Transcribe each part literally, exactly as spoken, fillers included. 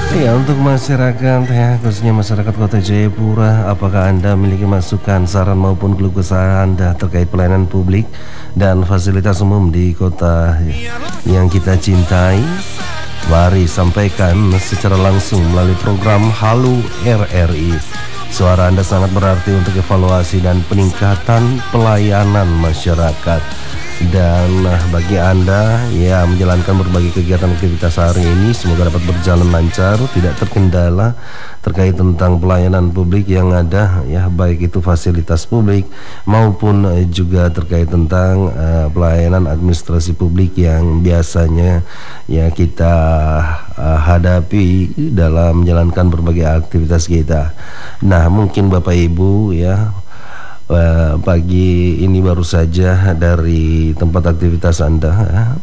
Ya, untuk masyarakat ya, khususnya masyarakat Kota Jayapura, apakah Anda memiliki masukan, saran maupun keluh kesah Anda terkait pelayanan publik dan fasilitas umum di kota yang kita cintai? Mari sampaikan secara langsung melalui program Halo R R I. Suara Anda sangat berarti untuk evaluasi dan peningkatan pelayanan masyarakat. Dan bagi Anda ya menjalankan berbagai kegiatan aktivitas hari ini, semoga dapat berjalan lancar, tidak terkendala terkait tentang pelayanan publik yang ada ya, baik itu fasilitas publik maupun juga terkait tentang uh, pelayanan administrasi publik yang biasanya ya kita uh, hadapi dalam menjalankan berbagai aktivitas kita. Nah, mungkin Bapak Ibu ya, Uh, pagi ini baru saja dari tempat aktivitas Anda.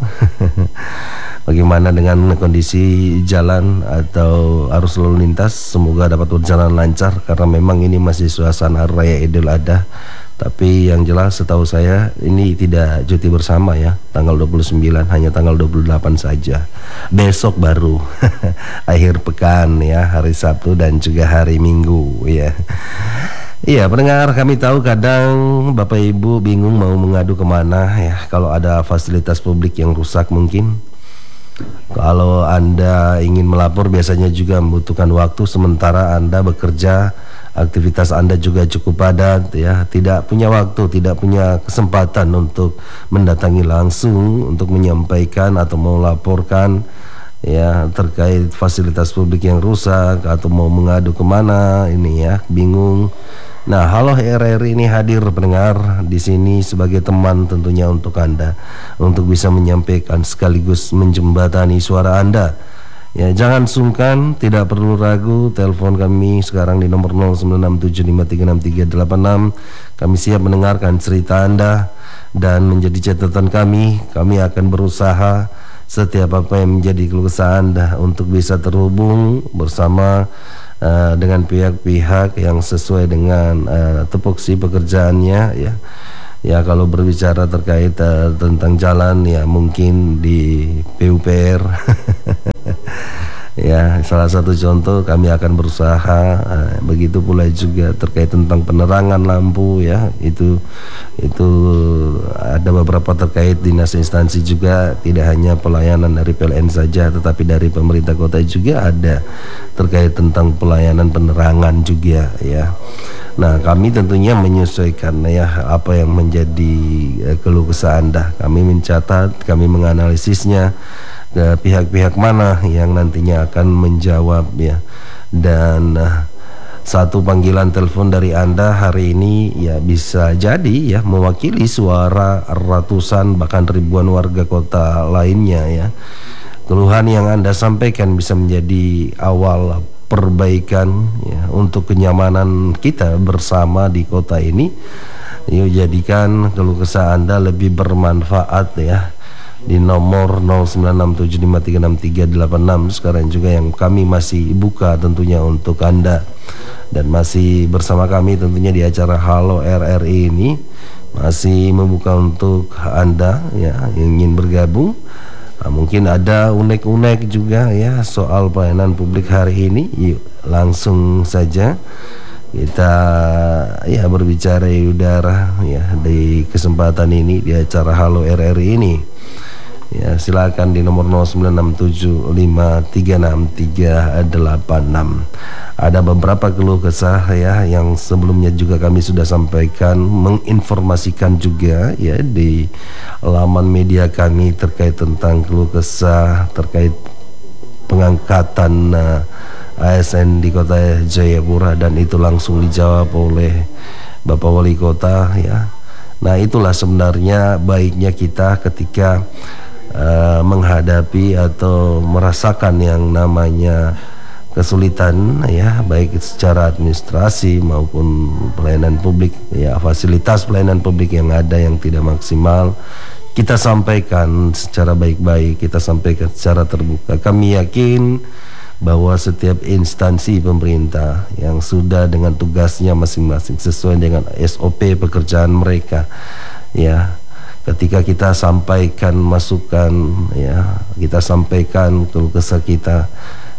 Bagaimana dengan kondisi jalan atau arus lalu lintas? Semoga dapat berjalan lancar karena memang ini masih suasana Hari Raya Idul Adha. Tapi yang jelas setahu saya ini tidak cuti bersama ya, tanggal dua puluh sembilan, hanya tanggal dua puluh delapan saja. Besok baru akhir pekan ya, hari Sabtu dan juga hari Minggu ya. Iya, pendengar, kami tahu kadang Bapak Ibu bingung mau mengadu kemana ya, kalau ada fasilitas publik yang rusak mungkin. Kalau Anda ingin melapor biasanya juga membutuhkan waktu, sementara Anda bekerja, aktivitas Anda juga cukup padat ya, tidak punya waktu, tidak punya kesempatan untuk mendatangi langsung untuk menyampaikan atau mau laporkan ya terkait fasilitas publik yang rusak atau mau mengadu kemana ini ya, bingung. Nah, Halo R R I ini hadir pendengar di sini sebagai teman tentunya untuk Anda, untuk bisa menyampaikan sekaligus menjembatani suara Anda. Ya, jangan sungkan, tidak perlu ragu, telepon kami sekarang di nomor nol sembilan enam tujuh lima tiga enam tiga delapan enam. Kami siap mendengarkan cerita Anda dan menjadi catatan kami. Kami akan berusaha setiap apa yang menjadi keluh kesah Anda untuk bisa terhubung bersama Uh, dengan pihak-pihak yang sesuai dengan uh, tupoksi pekerjaannya ya. Ya, kalau berbicara terkait uh, tentang jalan ya mungkin di P U P R ya, salah satu contoh kami akan berusaha. uh, begitu pula juga terkait tentang penerangan lampu ya, itu itu ada beberapa terkait dinas instansi juga, tidak hanya pelayanan dari P L N saja tetapi dari pemerintah kota juga ada terkait tentang pelayanan penerangan juga ya. Nah, kami tentunya menyesuaikan ya apa yang menjadi uh, keluh kesah Anda. Kami mencatat, kami menganalisisnya ke pihak-pihak mana yang nantinya akan menjawab ya. Dan uh, satu panggilan telepon dari Anda hari ini ya bisa jadi ya mewakili suara ratusan bahkan ribuan warga kota lainnya ya. Keluhan yang Anda sampaikan bisa menjadi awal perbaikan ya untuk kenyamanan kita bersama di kota ini. Yuk jadikan keluh kesah Anda lebih bermanfaat ya di nomor nol sembilan enam tujuh lima tiga enam tiga delapan enam sekarang juga, yang kami masih buka tentunya untuk Anda. Dan masih bersama kami tentunya di acara Halo R R I ini masih membuka untuk Anda ya yang ingin bergabung. Nah, mungkin ada unek-unek juga ya soal pelayanan publik hari ini. Yuk langsung saja kita ya berbicara di udara ya di kesempatan ini di acara Halo R R I ini. Ya, silakan di nomor nol sembilan enam tujuh lima tiga enam tiga delapan enam. Ada beberapa keluh kesah ya yang sebelumnya juga kami sudah sampaikan, menginformasikan juga ya di laman media kami terkait tentang keluh kesah terkait pengangkatan uh, A S N di Kota Jayapura, dan itu langsung dijawab oleh Bapak Wali Kota ya. Nah, itulah sebenarnya baiknya kita ketika Uh, menghadapi atau merasakan yang namanya kesulitan ya, baik secara administrasi maupun pelayanan publik ya, fasilitas pelayanan publik yang ada yang tidak maksimal, kita sampaikan secara baik-baik, kita sampaikan secara terbuka. Kami yakin bahwa setiap instansi pemerintah yang sudah dengan tugasnya masing-masing sesuai dengan S O P pekerjaan mereka ya, ketika kita sampaikan masukan ya, kita sampaikan keluh kesah kita,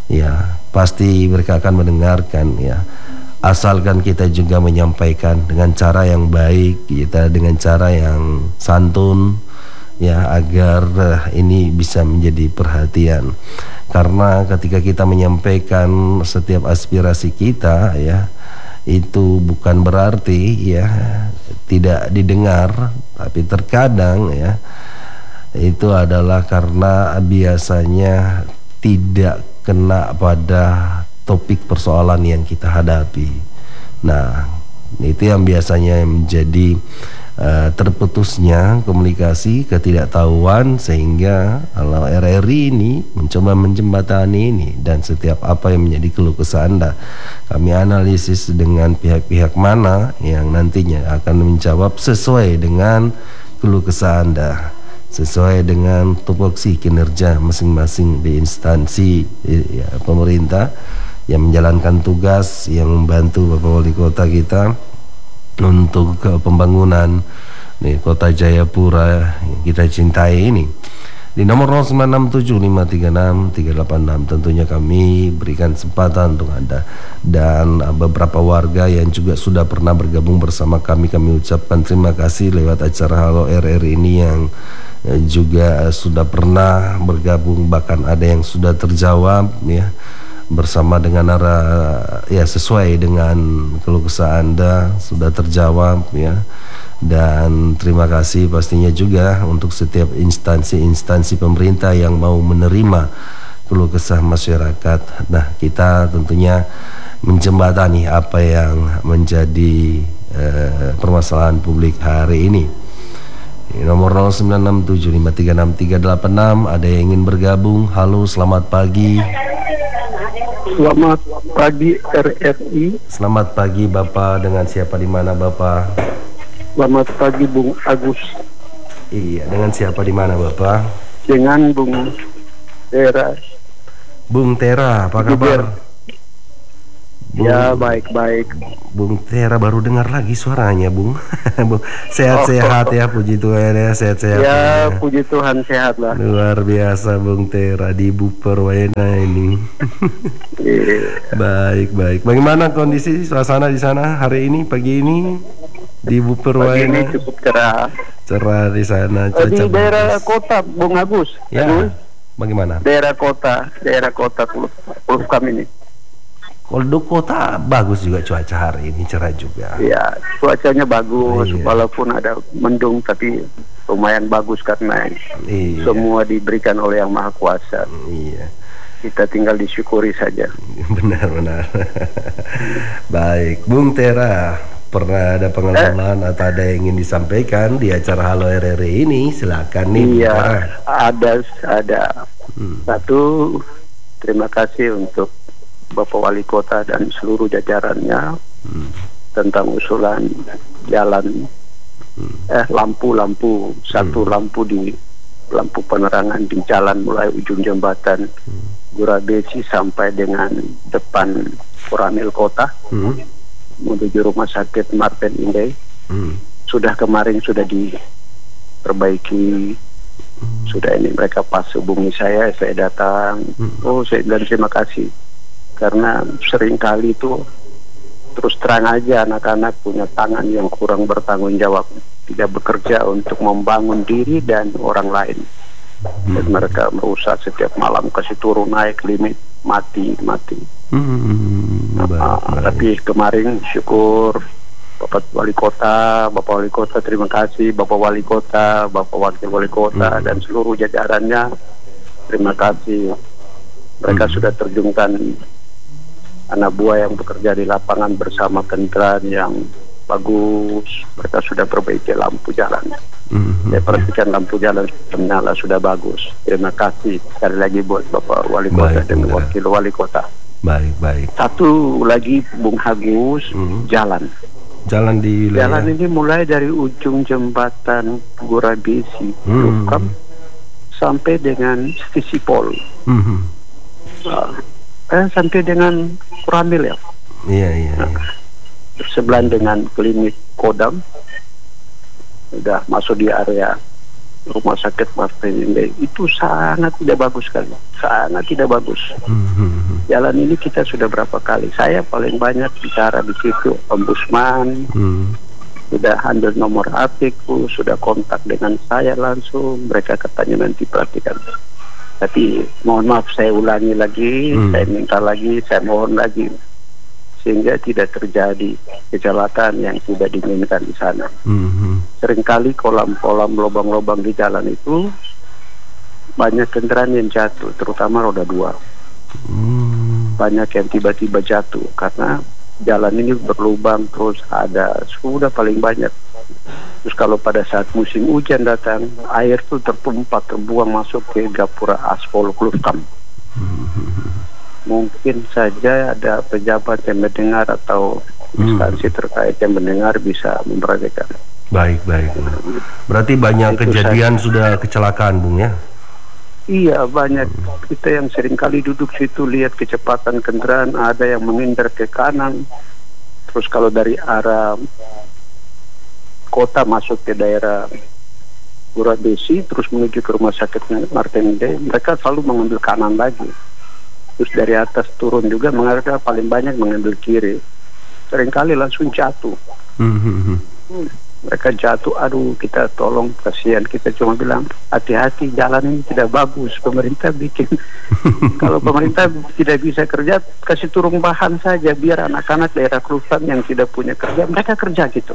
ya pasti mereka akan mendengarkan ya. Asalkan kita juga menyampaikan dengan cara yang baik, kita dengan cara yang santun ya, agar uh, ini bisa menjadi perhatian. Karena ketika kita menyampaikan setiap aspirasi kita ya, itu bukan berarti ya tidak didengar, tapi terkadang ya itu adalah karena biasanya tidak kena pada topik persoalan yang kita hadapi. Nah, itu yang biasanya menjadi uh, terputusnya komunikasi, ketidaktahuan, sehingga kalau R R I ini mencoba menjembatani ini, dan setiap apa yang menjadi keluh kesah Anda kami analisis dengan pihak-pihak mana yang nantinya akan menjawab sesuai dengan keluh kesah Anda, sesuai dengan tupoksi kinerja masing-masing di instansi ya, pemerintah yang menjalankan tugas, yang membantu Bapak Wali Kota kita untuk ke pembangunan nih Kota Jayapura yang kita cintai ini. Di nomor nol sembilan enam tujuh lima tiga enam tiga delapan enam tentunya kami berikan kesempatan untuk Anda, dan beberapa warga yang juga sudah pernah bergabung bersama kami, kami ucapkan terima kasih lewat acara Halo R R ini, yang juga sudah pernah bergabung, bahkan ada yang sudah terjawab ya bersama dengan arah ya sesuai dengan keluh kesah Anda sudah terjawab ya. Dan terima kasih pastinya juga untuk setiap instansi-instansi pemerintah yang mau menerima keluh kesah masyarakat. Nah, kita tentunya menjembatani apa yang menjadi eh, permasalahan publik hari ini. Di nomor nol sembilan enam tujuh lima tiga enam tiga delapan enam ada yang ingin bergabung. Halo, selamat pagi. Selamat pagi R R I. Selamat pagi Bapak, dengan siapa di mana Bapak? Selamat pagi Bung Agus. Iya, dengan siapa di mana Bapak? Dengan Bung Tera. Bung Tera, apa kabar? Bung, ya baik-baik. Bung Tera baru dengar lagi suaranya Bung. Sehat-sehat oh, ya, puji Tuhan ya, sehat-sehat. Ya, ya, puji Tuhan sehat lah. Luar biasa Bung Tera di Buper Wena ini. Baik-baik. Bagaimana kondisi suasana di sana hari ini, pagi ini di Buper Wena? Pagi ini cukup cerah. Cerah di sana. Cuaca di daerah bagus. Kota Bung Agus. Ya. Agus. Bagaimana? Daerah kota, daerah kota Pulau kami ini. Kalau kota bagus juga cuaca hari ini, cerah juga. Iya, cuacanya bagus, iya. Walaupun ada mendung tapi lumayan bagus karena iya. Semua diberikan oleh Yang Maha Kuasa. Iya. Kita tinggal disyukuri saja. Benar-benar. Baik, Bung Tera, pernah ada pengalaman eh? atau ada yang ingin disampaikan di acara Halo R R I ini? Silakan nih. Iya, ada, ada. Hmm. Satu, terima kasih untuk Bapak Wali Kota dan seluruh jajarannya hmm. tentang usulan jalan hmm. eh lampu-lampu satu hmm. lampu di lampu penerangan di jalan mulai ujung jembatan hmm. Gurabesi sampai dengan depan Koramil Kota hmm. menuju Rumah Sakit Martin Indah. Hmm. Sudah kemarin sudah diperbaiki. Hmm. Sudah ini mereka pas hubungi saya, saya datang. Hmm. Oh, saya dan terima kasih. Karena seringkali itu terus terang aja anak-anak punya tangan yang kurang bertanggung jawab, tidak bekerja untuk membangun diri dan orang lain. Dan mereka merusak setiap malam, kasih turun naik limit, mati mati. Hmm, nah, baik, tapi baik. Kemarin syukur Bapak Wali Kota, Bapak Wali Kota terima kasih, Bapak Wali Kota, Bapak Wakil Wali Kota hmm. dan seluruh jajarannya terima kasih. Mereka hmm. sudah terjunkan anak buah yang bekerja di lapangan bersama kendaraan yang bagus. Mereka sudah perbaiki lampu jalan. Mm-hmm. Saya perhatikan lampu jalan menyala sudah bagus. Terima kasih sekali lagi buat Bapak Wali Kota baik, dan Wakil Wali Kota. Baik, baik. Satu lagi Bung Agus, mm-hmm. jalan. Jalan di wilayah. Jalan ini mulai dari ujung jembatan Gurabesi, mm-hmm. Lukam, sampai dengan Stisipol. Mm-hmm. Uh, Eh, sampai dengan Kuramil ya. Iya iya. Nah, iya. Bersebelahan dengan klinik Kodam, sudah masuk di area rumah sakit Martin Inde itu sangat tidak bagus sekali, sangat tidak bagus. Mm-hmm. Jalan ini kita sudah berapa kali, saya paling banyak bicara di situ, ombudsman, mm. sudah ambil nomor H P-ku, sudah kontak dengan saya langsung, mereka katanya nanti perhatikan. Tapi mohon maaf saya ulangi lagi, mm. saya minta lagi, saya mohon lagi, sehingga tidak terjadi kecelakaan yang tidak diinginkan di sana. Mm-hmm. Seringkali kolam-kolam lubang-lubang di jalan itu banyak kendaraan yang jatuh, terutama roda dua. Mm. Banyak yang tiba-tiba jatuh karena jalan ini berlubang terus ada sudah paling banyak. Terus kalau pada saat musim hujan datang, air itu tertumpah terbuang masuk ke gapura aspal Klufkam. Mm-hmm. Mungkin saja ada pejabat yang mendengar atau instansi hmm. terkait yang mendengar bisa memperhatikan. Baik, baik. Berarti banyak itu kejadian saja. Sudah kecelakaan, Bung, ya? Iya, banyak. Kita yang sering kali duduk situ lihat kecepatan kendaraan, ada yang menghindar ke kanan. Terus kalau dari arah kota masuk ke daerah Gurabesi, terus menuju ke rumah sakit Martin Inde, mereka selalu mengambil kanan lagi. Terus dari atas turun juga mengarah paling banyak mengambil kiri, seringkali langsung jatuh. Mm-hmm. Mereka jatuh, aduh kita tolong, kasihan, kita cuma bilang hati-hati, jalan ini tidak bagus, pemerintah bikin. Kalau pemerintah tidak bisa kerja, kasih turun bahan saja biar anak-anak daerah Klufkam yang tidak punya kerja, mereka kerja gitu.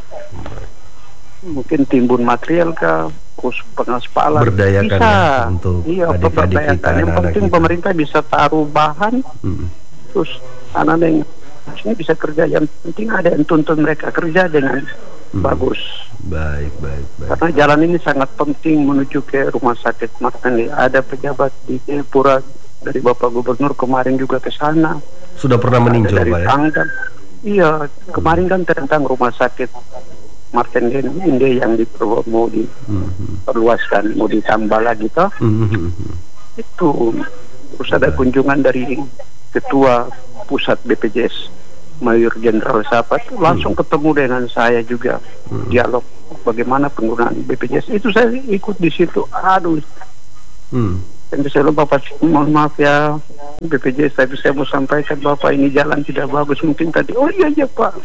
Mungkin timbun material kah, kurs pengaspalan, berdayakan bisa. Ya, untuk iya, adik-adik kita, yang penting kita. Pemerintah bisa taruh bahan, hmm. terus anak-anak yang ini bisa kerja. Yang penting ada yang tuntun mereka kerja dengan hmm. bagus. Baik, baik, baik. Karena jalan ini sangat penting menuju ke rumah sakit Martin. Ada pejabat di Jayapura dari Bapak Gubernur kemarin juga ke sana. Sudah pernah meninjau, Pak ya? Tanggal. Iya, kemarin kan tentang rumah sakit Martin Inde yang diperluas mau diperluaskan, mau ditambah lagi toh. Mm-hmm. Itu terus ada kunjungan dari ketua pusat B P J S Mayor Jenderal Sapat, langsung mm-hmm. ketemu dengan saya juga, mm-hmm. dialog bagaimana penggunaan B P J S itu, saya ikut di situ. Aduh, mm. dan saya lupa Bapak, mohon maaf ya B P J S, tapi saya mau sampaikan Bapak ini jalan tidak bagus mungkin tadi. Oh iya iya Pak.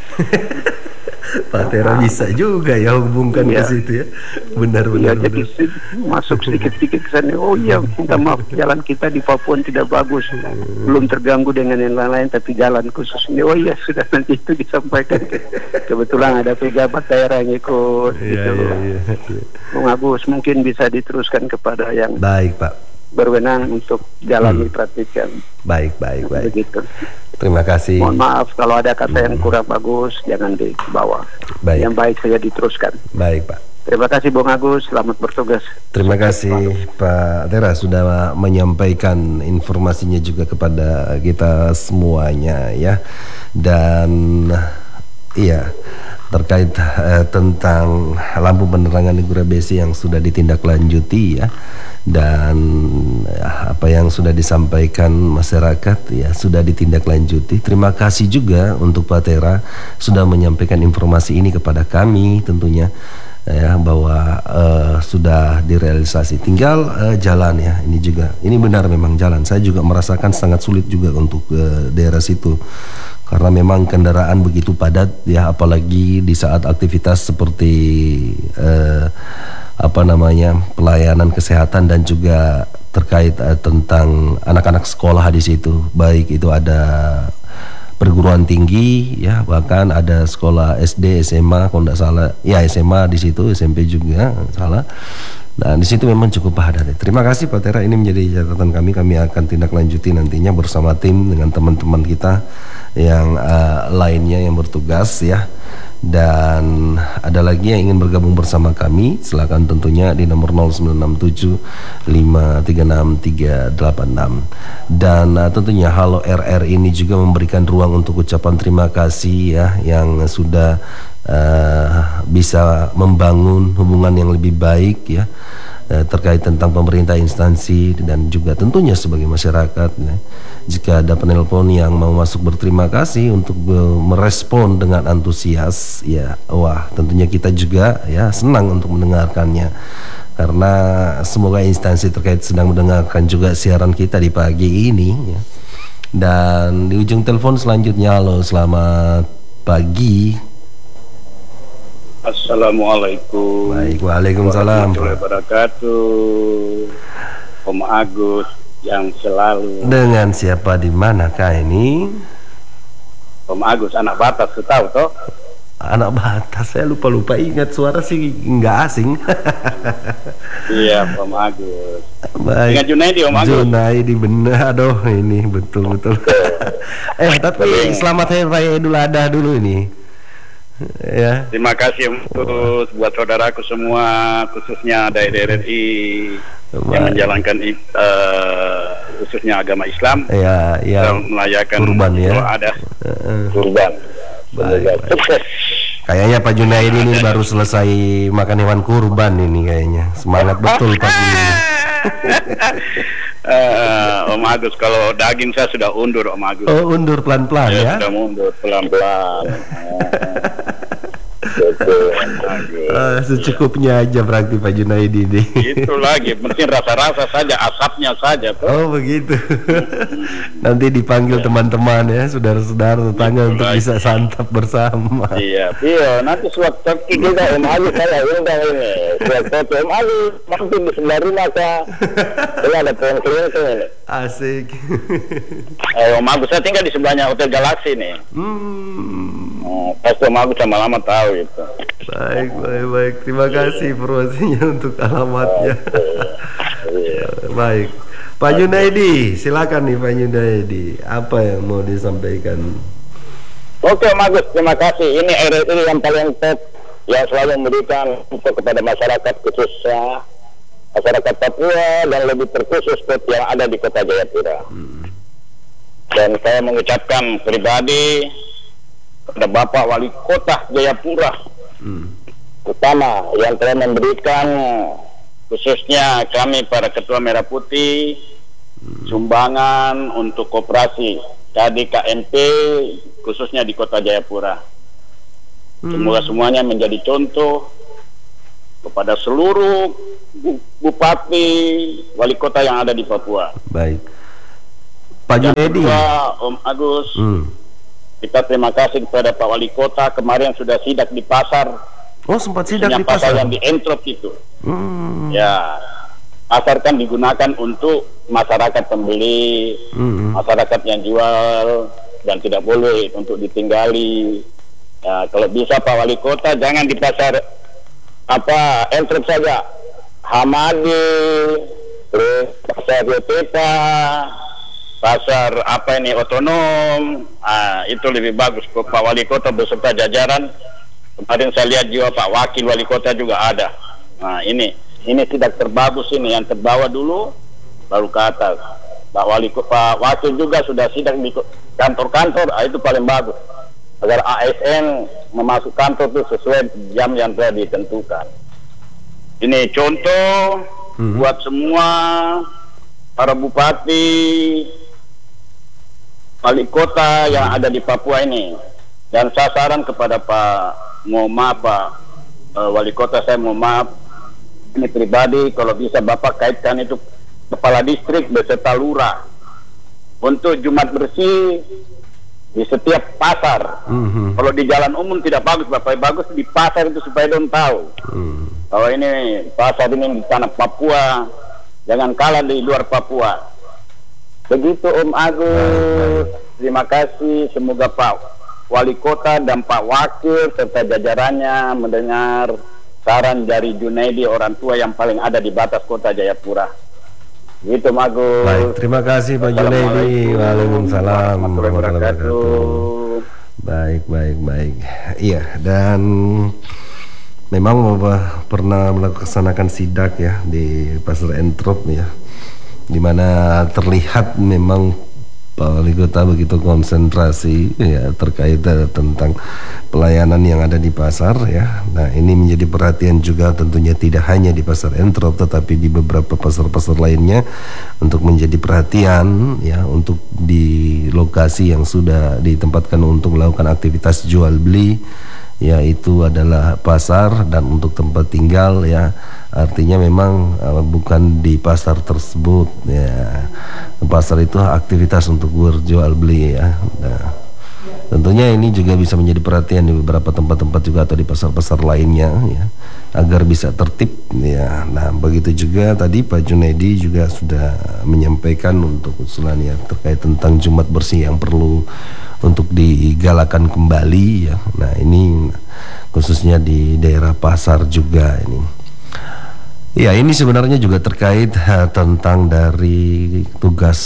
Pak Tera bisa juga ya hubungkan iya. ke situ ya, benar-benar. Iya, jadi masuk sedikit-sedikit ke sana. Oh iya, minta maaf jalan kita di Papua tidak bagus, belum terganggu dengan yang lain-lain, tapi jalan khusus ini. Oh iya, sudah, nanti itu disampaikan. Kebetulan ada pejabat daerah yang ikut. Iya, gitu. Iya, iya, iya. Bung Agus mungkin bisa diteruskan kepada yang baik Pak berwenang untuk jalan hmm. diperhatikan. Baik, baik, baik. Begitu. Terima kasih. Mohon maaf kalau ada kata yang kurang bagus, jangan dibawa. Baik. Yang baik saja diteruskan. Baik, Pak. Terima kasih Bung Agus, selamat bertugas. Terima kasih Pak Tera sudah menyampaikan informasinya juga kepada kita semuanya ya. Dan iya, terkait eh, tentang lampu penerangan di Gurabesi yang sudah ditindaklanjuti ya, dan eh, apa yang sudah disampaikan masyarakat ya sudah ditindaklanjuti. Terima kasih juga untuk Pak Tera sudah menyampaikan informasi ini kepada kami tentunya ya, bahwa eh, sudah direalisasi, tinggal eh, jalan ya. Ini juga, ini benar memang jalan. Saya juga merasakan sangat sulit juga untuk eh, daerah situ. Karena memang kendaraan begitu padat ya, apalagi di saat aktivitas seperti eh, apa namanya pelayanan kesehatan dan juga terkait eh, tentang anak-anak sekolah di situ, baik itu ada perguruan tinggi ya, bahkan ada sekolah S D, S M A kalau tidak salah ya, S M A di situ, S M P juga salah. Dan di situ memang cukup padat. Terima kasih Pak Tera, ini menjadi catatan kami. Kami akan tindak lanjuti nantinya bersama tim dengan teman-teman kita yang uh, lainnya yang bertugas ya. Dan ada lagi yang ingin bergabung bersama kami, silakan tentunya di nomor nol sembilan enam tujuh lima tiga enam tiga delapan enam. Dan uh, tentunya Halo R R ini juga memberikan ruang untuk ucapan terima kasih ya, yang sudah uh, bisa membangun hubungan yang lebih baik ya, uh, terkait tentang pemerintah, instansi, dan juga tentunya sebagai masyarakat ya. Jika ada penelpon yang mau masuk berterima kasih untuk uh, merespon dengan antusias ya, wah tentunya kita juga ya senang untuk mendengarkannya. karena semoga instansi terkait sedang mendengarkan juga siaran kita di pagi ini ya. Dan di ujung telepon selanjutnya, halo, selamat pagi. Assalamualaikum. Baik, waalaikumsalam. Warahmatullahi wabarakatuh. Om Agus yang selalu. Dengan siapa, di manakah ini? Om Agus anak Batas, tahu toh? Anak Batas, saya lupa-lupa ingat, suara sih nggak asing. Iya, Om Agus. Baik. Ingat Junaidi, Om Agus. Junaidi, benar, aduh ini betul-betul. eh tapi selamat Hari Raya Idul Adha dulu ini. Ya. Terima kasih untuk buat saudaraku semua, khususnya dari R R I yang menjalankan uh, khususnya agama Islam. Ya, ya. Melayakan kurban ya. Ada uh, kurban. Baik, baik. Kayaknya Pak Junaidi ini baru selesai makan hewan kurban ini kayaknya. Semangat betul pagi ini. uh, Om Agus, kalau daging saya sudah undur, Om Agus. Oh, undur pelan-pelan ya? Ya, sudah mundur pelan-pelan. Uh, secukupnya aja berarti Pak Junaidi ini. Itu lagi, penting rasa-rasa saja, asapnya saja tuh. Oh begitu. Nanti dipanggil teman-teman ya, saudara-saudara tetangga untuk lagi. Bisa santap bersama. Iya, iya. Nanti suatu kita Om Ali saya undang ini. Suatu Om Ali nanti di sebelah rumah saya. Ini ada pohon kelingking ini. Asik. Eh, Om Agus, saya tinggal di sebelahnya Hotel Galaxy nih. Hmm. Oh, pasti Om Agus sama lama tahu itu. Baik, baik, baik. Terima kasih informasinya untuk alamatnya. Baik, Pak Junaidi, silakan nih Pak Junaidi. Apa yang mau disampaikan? Oke, Om Agus, terima kasih. Ini R R I yang paling top, yang selalu memberikan untuk kepada masyarakat, khususnya masyarakat Papua dan lebih terkhusus yang ada di Kota Jayapura. Hmm. Dan saya mengucapkan pribadi kepada Bapak Wali Kota Jayapura, hmm. utama yang telah memberikan khususnya kami para Ketua Merah Putih hmm. sumbangan untuk koperasi tadi K M P khususnya di Kota Jayapura. Hmm. Semoga semuanya menjadi contoh kepada seluruh bupati, wali kota yang ada di Papua. Baik, Pak Junaidi. Om Agus. Hmm. Kita terima kasih kepada Pak Wali Kota, kemarin sudah sidak di pasar. Oh, sempat sidak di pasar. pasar yang di Entrop itu. Hmm. Ya, pasar kan digunakan untuk masyarakat pembeli, hmm. masyarakat yang jual, dan tidak boleh untuk ditinggali. Ya, kalau bisa Pak Wali Kota jangan di pasar apa Entrop saja, Hamadi, terus pasar Yotepa, pasar apa ini otonom, ah, itu lebih bagus. Pak Wali Kota beserta jajaran. Kemarin saya lihat juga Pak Wakil Wali Kota juga ada. Nah ini, ini tidak terbagus ini, yang terbawa dulu, baru ke atas. Pak Wali Pak Wakil juga sudah sidak di kantor-kantor, ah, itu paling bagus. Agar A S N memasuk kantor itu sesuai jam yang telah ditentukan. Ini contoh hmm. buat semua para bupati, wali kota yang ada di Papua ini. Dan sasaran kepada Pak, mohon maaf Pak uh, wali kota, saya mohon maaf ini pribadi, kalau bisa Bapak kaitkan itu kepala distrik beserta lurah untuk Jumat bersih di setiap pasar. Mm-hmm. Kalau di jalan umum tidak bagus Bapak, bagus di pasar itu supaya dong tahu mm. bahwa ini pasar ini di tanah Papua, jangan kalah di luar Papua. Begitu Om Agus. Terima kasih. Semoga Pak Wali Kota dan Pak Wakil serta jajarannya mendengar saran dari Junaidi, orang tua yang paling ada di batas Kota Jayapura. Gitu Om Agus. Baik, terima kasih Pak Junaidi. Waalaikumsalam warahmatullahi wabarakatuh. Baik, baik, baik. Iya, dan memang Bapak pernah melaksanakan sidak ya di Pasar Entrop ya, dimana terlihat memang Pak Wali Kota begitu konsentrasi ya terkait uh, tentang pelayanan yang ada di pasar ya. Nah ini menjadi perhatian juga tentunya tidak hanya di Pasar Entrop tetapi di beberapa pasar-pasar lainnya, untuk menjadi perhatian ya untuk di lokasi yang sudah ditempatkan untuk melakukan aktivitas jual beli yaitu adalah pasar dan untuk tempat tinggal ya, artinya memang uh, bukan di pasar tersebut ya. Pasar itu aktivitas untuk berjual beli ya. Nah, tentunya ini juga bisa menjadi perhatian di beberapa tempat-tempat juga atau di pasar-pasar lainnya ya, agar bisa tertib ya. Nah, begitu juga tadi Pak Junaidi juga sudah menyampaikan untuk usulan ya terkait tentang Jumat bersih yang perlu untuk digalakan kembali ya. Nah, ini khususnya di daerah pasar juga ini. Ya, ini sebenarnya juga terkait ha, tentang dari tugas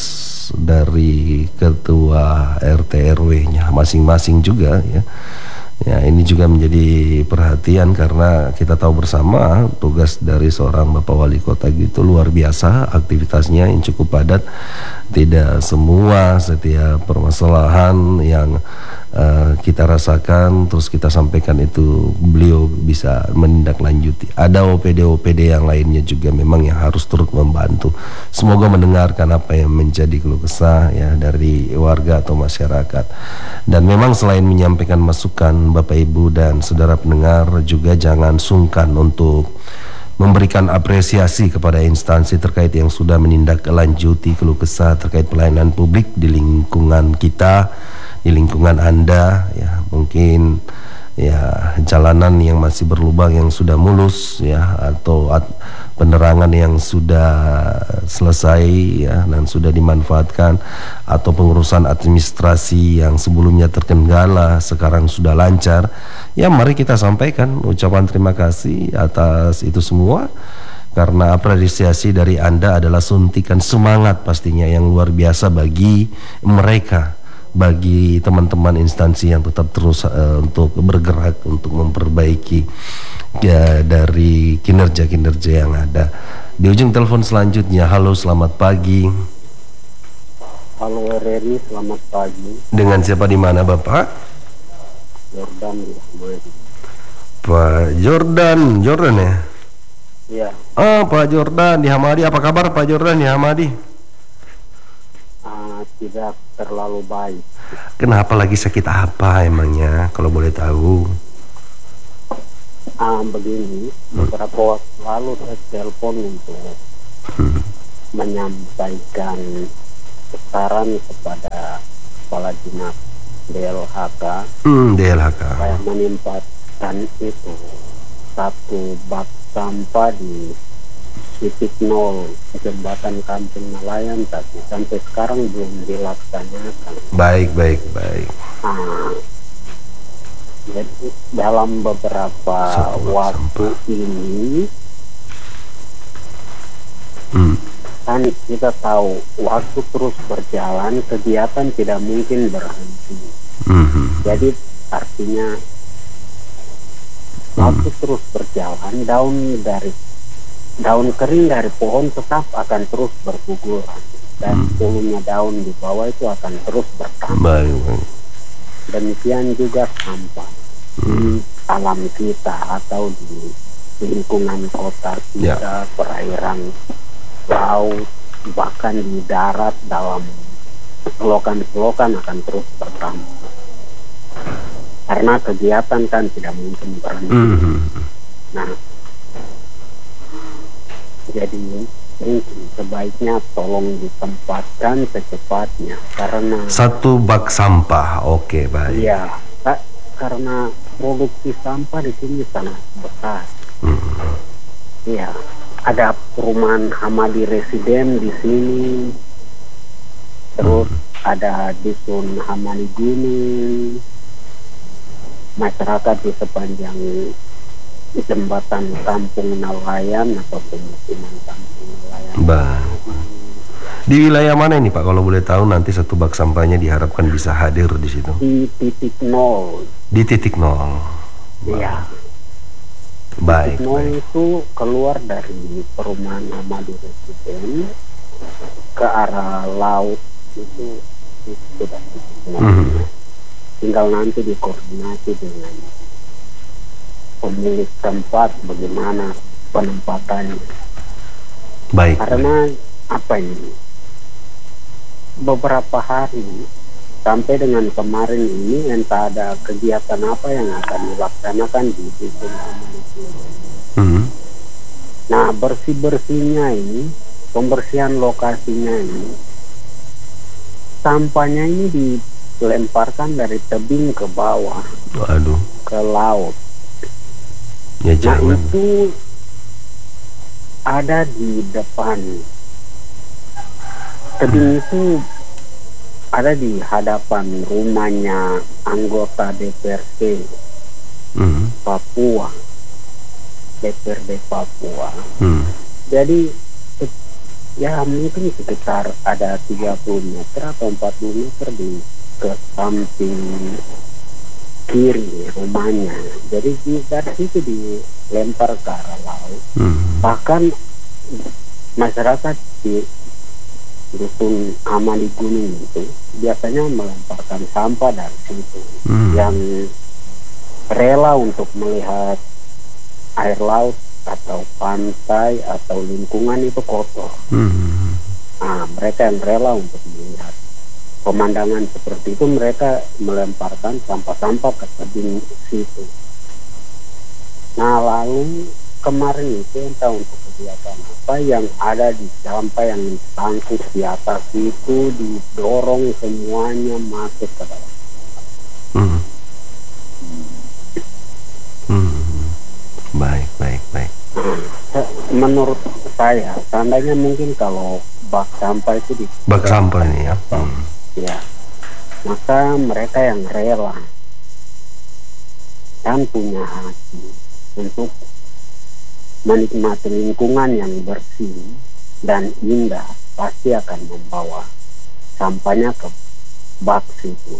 dari ketua R T R W-nya masing-masing juga ya. Ya, ini juga menjadi perhatian karena kita tahu bersama tugas dari seorang Bapak Wali Kota gitu luar biasa, aktivitasnya yang cukup padat. Tidak semua setiap permasalahan yang uh, kita rasakan terus kita sampaikan itu beliau bisa menindaklanjuti. Ada O P D-O P D yang lainnya juga memang yang harus turut membantu. Semoga mendengarkan apa yang menjadi keluh kesah ya dari warga atau masyarakat. Dan memang selain menyampaikan masukan, Bapak Ibu dan saudara pendengar juga jangan sungkan untuk memberikan apresiasi kepada instansi terkait yang sudah menindaklanjuti keluh kesah terkait pelayanan publik di lingkungan kita, di lingkungan Anda ya. Mungkin ya jalanan yang masih berlubang yang sudah mulus ya, atau at, penerangan yang sudah selesai ya dan sudah dimanfaatkan, atau pengurusan administrasi yang sebelumnya terkendala sekarang sudah lancar ya. Mari kita sampaikan ucapan terima kasih atas itu semua, karena apresiasi dari Anda adalah suntikan semangat pastinya yang luar biasa bagi mereka, bagi teman-teman instansi yang tetap terus uh, untuk bergerak untuk memperbaiki ya dari kinerja-kinerja yang ada. Di ujung telepon selanjutnya, halo selamat pagi. Halo Reri, selamat pagi. Dengan siapa di mana Bapak? Jordan di Hamadi. Pak Jordan, Jordan ya? Iya. Oh, Pak Jordan di Hamadi. Apa kabar Pak Jordan di Hamadi? Uh, tidak terlalu baik. Kenapa, lagi sakit apa emangnya kalau boleh tahu? Ah, begini, beberapa waktu lalu saya telepon untuk hmm. menyampaikan saran kepada kepala dinas D L H K, hmm, D L H K supaya menempatkan itu satu bak sampah di titik nol jembatan Kampung Nelayan, tapi sampai sekarang belum dilaksanakan. Baik, baik, baik. Ah, jadi dalam beberapa waktu sampah ini hmm. kan kita tahu waktu terus berjalan, kegiatan tidak mungkin berhenti. hmm. Jadi artinya waktu hmm. terus berjalan, daun dari daun kering dari pohon tetap akan terus berguguran, dan hmm. volume daun di bawah itu akan terus bertambah. Baik, baik. Demikian juga sampah hmm. di alam kita atau di lingkungan kota kita, ya. Perairan laut, bahkan di darat dalam selokan-selokan akan terus bertambah. Karena kegiatan kan tidak mungkin berhenti. hmm. Nah, jadi mungkin sebaiknya tolong ditempatkan secepatnya, karena satu bak sampah. Oke, baik. Iya, Pak, karena produksi sampah di sini sangat besar. Iya, hmm. ada perumahan Hamadi Residen di sini, terus hmm. ada dusun Hamadi Gunung, masyarakat di sepanjang jembatan Kampung Nelayan atau pemukiman Kampung Nelayan. Baik. Di wilayah mana ini Pak, kalau boleh tahu, nanti satu bak sampahnya diharapkan bisa hadir di situ? Di titik nol. Di titik nol. Iya. Baik. Titik nol baik. itu keluar dari perumahan Hamadi Residen ke arah laut itu, itu sudah titik nol. Mm-hmm. Tinggal nanti dikoordinasi dengan pemilik tempat bagaimana penempatannya. Baik. Karena baik. apa ini? Beberapa hari sampai dengan kemarin ini entah ada kegiatan apa yang akan dilaksanakan di Dusun Aman itu. Hmm. Nah, bersih-bersihnya ini, pembersihan lokasinya ini, sampahnya ini dilemparkan dari tebing ke bawah. Waduh. Ke laut. Ya, nah jangan. itu ada di depan. Tebing hmm. itu ada di hadapan rumahnya anggota D P R D hmm. Papua, D P R D Papua. Hmm. Jadi ya mungkin sekitar ada tiga puluh meter atau empat puluh meter di ke samping kiri rumahnya. Jadi dari situ dilempar ke arah laut. Hmm. Bahkan masyarakat di Dusun Aman di Gunung itu biasanya melemparkan sampah dari situ. Hmm. Yang rela untuk melihat air laut atau pantai atau lingkungan itu kotor. Hmm. Nah, mereka yang rela untuk melihat pemandangan seperti itu, mereka melemparkan sampah-sampah ke tebing situ. Nah, lalu kemarin itu entah untuk kegiatan apa yang ada di sampah yang ditangkut di atas itu didorong semuanya masuk ke dalam. Hmm. Hmm. Baik, baik, baik. Nah, menurut saya, seandainya mungkin kalau bak sampah itu di bak sampah ini ya. Hmm. Ya, maka mereka yang rela dan punya hati untuk menikmati lingkungan yang bersih dan indah pasti akan membawa sampahnya ke bak situ.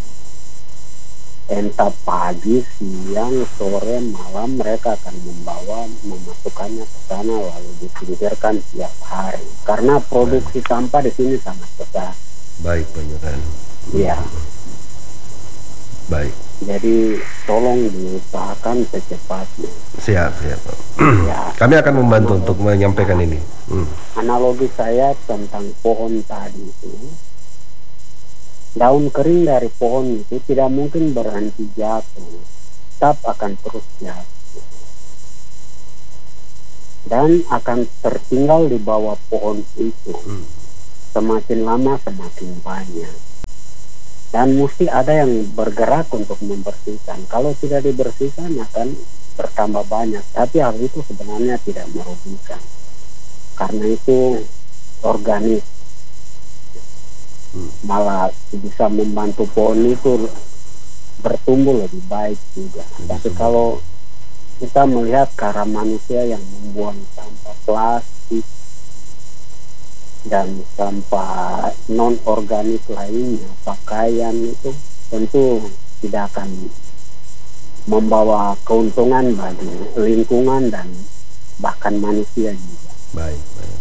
Entah pagi, siang, sore, malam mereka akan membawa memasukkannya ke sana lalu disingkirkan tiap hari. Karena produksi Baik. sampah di sini sangat besar. Baik, Pak Yoran. Iya. Baik. Jadi tolong diusahakan secepatnya. Siap, siap. Ya. Kami akan membantu untuk menyampaikan ini. Hmm. Analogi saya tentang pohon tadi itu, daun kering dari pohon itu tidak mungkin berhenti jatuh, tetap akan terus jatuh dan akan tertinggal di bawah pohon itu. Hmm. Semakin lama semakin banyak. Dan mesti ada yang bergerak untuk membersihkan. Kalau tidak dibersihkan akan bertambah banyak. Tapi hal itu sebenarnya tidak merugikan. Karena itu organik. Malah bisa membantu pohon itu bertumbuh lebih baik juga. Tapi kalau kita melihat ke arah manusia yang membuang sampah plastik dan sampah non organik lainnya, pakaian itu tentu tidak akan membawa keuntungan bagi lingkungan dan bahkan manusia juga. Baik, baik.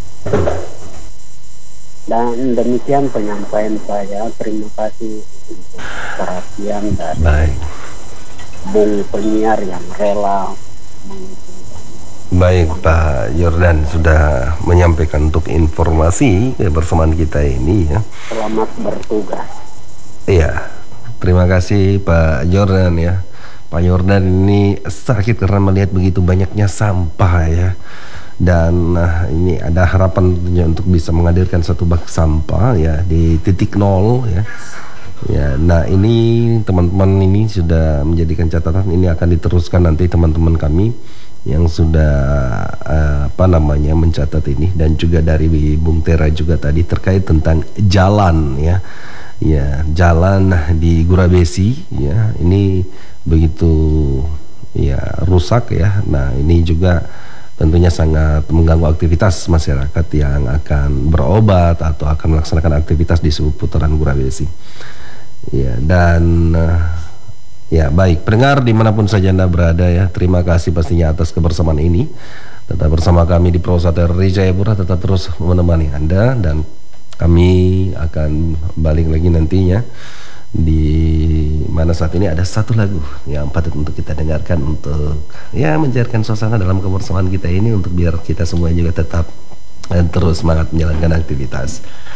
Dan demikian penyampaian saya. Terima kasih untuk perhatian dari baik. Bung penyiar yang rela mengikuti. Baik, Pak Yordan sudah menyampaikan untuk informasi kebersamaan kita ini ya. Selamat bertugas. Iya, terima kasih Pak Yordan ya. Pak Yordan ini sakit karena melihat begitu banyaknya sampah ya. Dan nah, ini ada harapan tentunya untuk bisa menghadirkan satu bak sampah ya di titik nol ya. Ya, nah ini teman-teman ini sudah menjadikan catatan, ini akan diteruskan nanti teman-teman kami yang sudah uh, apa namanya mencatat ini, dan juga dari Bung Tera juga tadi terkait tentang jalan ya. Ya, jalan di Gurabesi ya. Ini begitu ya rusak ya. Nah, ini juga tentunya sangat mengganggu aktivitas masyarakat yang akan berobat atau akan melaksanakan aktivitas di seputaran Gurabesi. Ya, dan uh, ya baik, pendengar dimanapun saja Anda berada ya, terima kasih pastinya atas kebersamaan ini. Tetap bersama kami di Prosa R R I Jayapura, tetap terus menemani Anda, dan kami akan balik lagi nantinya di mana saat ini ada satu lagu yang patut untuk kita dengarkan untuk ya mencairkan suasana dalam kebersamaan kita ini, untuk biar kita semua juga tetap dan terus semangat menjalankan aktivitas.